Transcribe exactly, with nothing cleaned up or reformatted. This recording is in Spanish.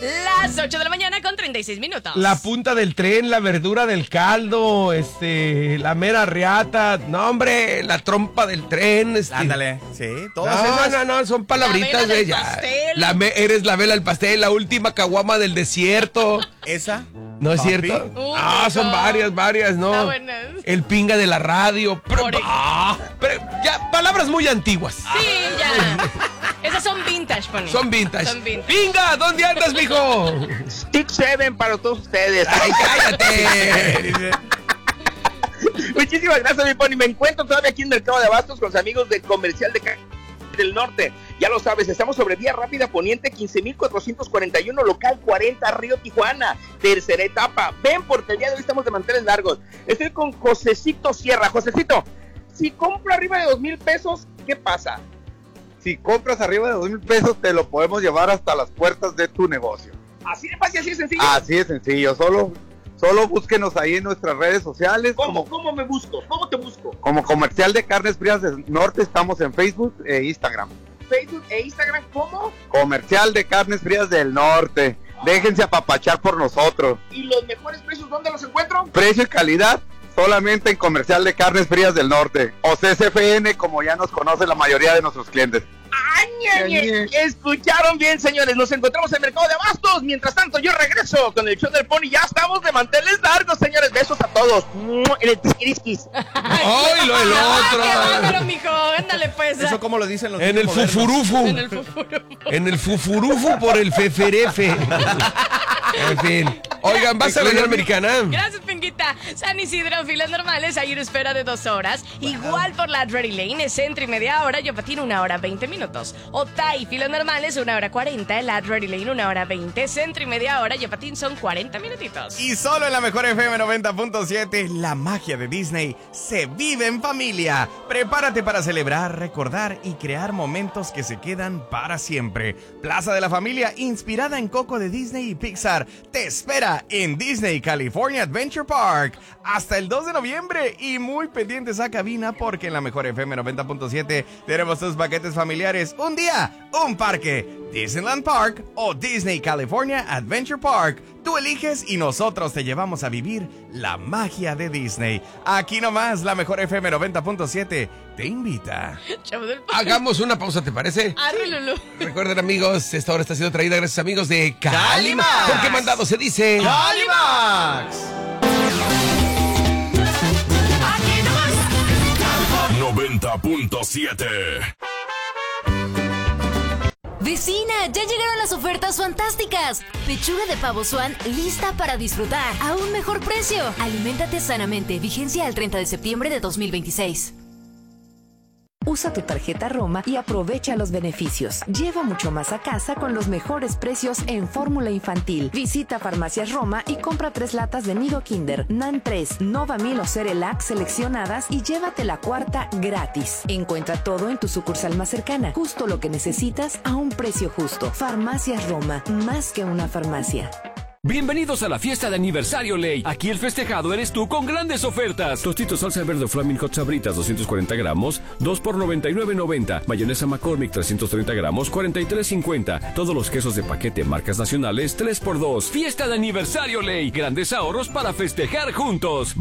Las ocho de la mañana con treinta y seis minutos. La punta del tren, la verdura del caldo, este, la mera riata, no hombre, la trompa del tren. Este. Ándale, sí, todas no, esas. No, no, son palabritas de ella. La me, eres la vela del pastel, la última caguama del desierto. ¿Esa? ¿No es Papi. cierto? Uh, ah, son no. varias, varias, ¿no? Está buenas. El pinga de la radio. Pero, Por ah, pero ya, palabras muy antiguas. Sí, ya. Esas son vintage, Pony. Son vintage. Son vintage. Pinga, ¿dónde andas, mijo? Six Seven para todos ustedes. ¡Ay, cállate! Muchísimas gracias, mi Pony. Me encuentro todavía aquí en Mercado de Abastos con los amigos del Comercial de Ca- del Norte. Ya lo sabes, estamos sobre Vía Rápida Poniente quince mil cuatrocientos cuarenta y uno, local cuarenta, Río Tijuana, tercera etapa. Ven, porque el día de hoy estamos de manteles largos. Estoy con Josecito Sierra. Josecito, si compro arriba de dos mil pesos, ¿qué pasa? Si compras arriba de dos mil pesos, te lo podemos llevar hasta las puertas de tu negocio. Así de fácil, así de sencillo. Así de sencillo, solo, solo búsquenos ahí en nuestras redes sociales. ¿Cómo? Como, ¿Cómo me busco? ¿Cómo te busco? como Comercial de Carnes Frías del Norte, estamos en Facebook e Instagram. Facebook e Instagram, ¿cómo? Comercial de Carnes Frías del Norte. Déjense apapachar por nosotros. ¿Y los mejores precios dónde los encuentro? Precio y calidad solamente en Comercial de Carnes Frías del Norte. O C S F N, como ya nos conoce la mayoría de nuestros clientes. ¡Añe! Escucharon bien, señores. Nos encontramos en Mercado de Abastos. Mientras tanto, yo regreso con el show del Pony. Ya estamos de manteles largos, señores. Besos a todos. En el tisquirisquis. ¡Ay, lo el otro! ¡Qué bárbaro, mijo! Ándale, pues. Eso como lo dicen los En el niños modernos. fufurufu. En el fufurufu. En el fufurufu por el feferefe. En fin. Oigan, ¿vas a la americana? Gracias, Pinguita. San Isidro, filas normales, hay una espera de dos horas. Igual por la Drury Lane, es centro y media hora. Yopatín, una hora veinte minutos. Otay, filas normales, una hora cuarenta. La Drury Lane, una hora veinte. Centro y media hora. Yopatín, son cuarenta minutitos. Y solo en la mejor F M noventa punto siete, la magia de Disney se vive en familia. Prepárate para celebrar, recordar y crear momentos que se quedan para siempre. Plaza de la Familia, inspirada en Coco de Disney y Pixar, te espera en Disney California Adventure Park hasta el dos de noviembre. Y muy pendientes a cabina, porque en la mejor F M noventa punto siete tenemos tus paquetes familiares. Un día, un parque, Disneyland Park o Disney California Adventure Park. Tú eliges y nosotros te llevamos a vivir la magia de Disney. Aquí nomás, la mejor F M noventa punto siete te invita. Chavo del Pony. Hagamos una pausa, ¿te parece? Arre, Lulú. Recuerden, amigos, esta hora está siendo traída gracias a amigos de Calimax. Calimax. ¿Con qué mandado se dice? ¡Calimax! noventa punto siete. Vecina, ya llegaron las ofertas fantásticas. Pechuga de pavo Swan lista para disfrutar a un mejor precio. Aliméntate sanamente. Vigencia al treinta de septiembre de dos mil veintiséis. Usa tu tarjeta Roma y aprovecha los beneficios. Lleva mucho más a casa con los mejores precios en fórmula infantil. Visita Farmacias Roma y compra tres latas de Nido Kinder, Nan tres, Novamil o Cerelac seleccionadas y llévate la cuarta gratis. Encuentra todo en tu sucursal más cercana. Justo lo que necesitas a un precio justo. Farmacias Roma, más que una farmacia. Bienvenidos a la fiesta de aniversario Ley. Aquí el festejado eres tú con grandes ofertas. Tostitos salsa verde Flaming Hot Sabritas doscientos cuarenta gramos, dos por noventa y nueve noventa. Mayonesa McCormick trescientos treinta gramos, cuarenta y tres cincuenta. Todos los quesos de paquete marcas nacionales tres por dos. Fiesta de aniversario Ley. Grandes ahorros para festejar juntos.